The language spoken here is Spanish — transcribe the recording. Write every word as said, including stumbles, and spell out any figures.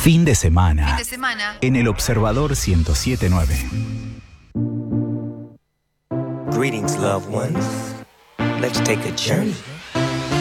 Fin de semana. Fin de semana. En el Observador ciento siete punto nueve. Greetings, loved ones. Let's take a journey